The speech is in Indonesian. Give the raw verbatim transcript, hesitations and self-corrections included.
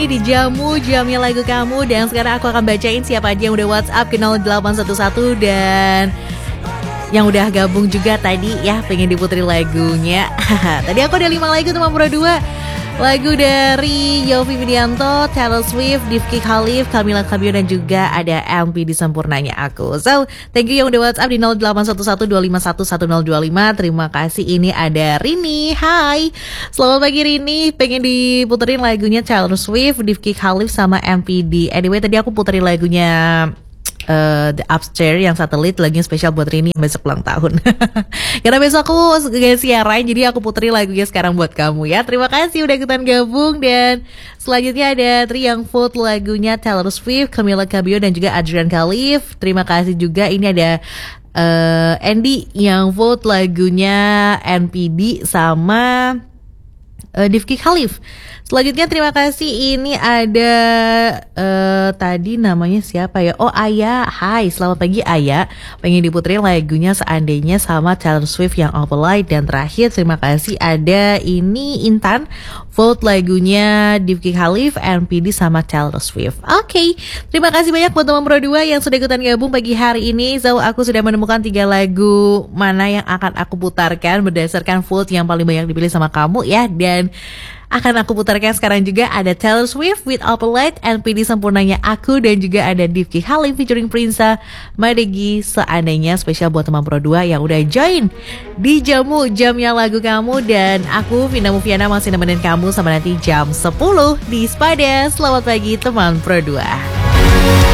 Di Jamu, jamnya lagu kamu. Dan sekarang aku akan bacain siapa aja yang udah WhatsApp ke nol delapan satu satu dan yang udah gabung juga tadi ya, pengen diputerin lagunya. Tadi aku ada lima lagu teman Pro dua. Lagu dari Yovie Widianto, Taylor Swift, Rifqi Khalif, Camila Cabello, dan juga ada M P di Sempurnanya Aku. So, thank you yang udah WhatsApp di nol delapan satu satu dua lima satu satu nol dua lima. Terima kasih. Ini ada Rini. Hai, selamat pagi Rini. Pengen diputerin lagunya Taylor Swift, Rifqi Khalif, sama M P D. Anyway, tadi aku puterin lagunya Uh, The Upstairs yang satelit, lagunya spesial buat Rini besok ulang tahun. Karena besok aku gak siaran, jadi aku puterin lagunya sekarang buat kamu ya. Terima kasih udah ikutan gabung. Dan selanjutnya ada Tri yang vote lagunya Taylor Swift, Camila Cabello, dan juga Adrian Khalif. Terima kasih juga. Ini ada uh, Andy yang vote lagunya N P D sama uh, Rifqi Khalif. Selanjutnya terima kasih. Ini ada uh, tadi namanya siapa ya? Oh, Aya. Hai, selamat pagi Aya. Pengen diputerin lagunya Seandainya sama Taylor Swift yang Opalite. Dan terakhir terima kasih ada ini Intan, vote lagunya Rifqi Khalif, N P D sama Taylor Swift. Oke, okay. Terima kasih banyak buat teman Pro dua yang sudah ikutan gabung pagi hari ini. So, aku sudah menemukan tiga lagu mana yang akan aku putarkan berdasarkan vote yang paling banyak dipilih sama kamu ya. Dan akan aku putarkan sekarang juga ada Taylor Swift with Opalite, N P D Sempurnanya Aku, dan juga ada Rifqi Khalif featuring Prinsa Madegi Seandainya, spesial buat teman Pro dua yang udah join di Jamu, jamnya lagu kamu. Dan aku Vina Mufiana masih nemenin kamu sampai nanti jam sepuluh di Spada. Selamat pagi teman Pro dua.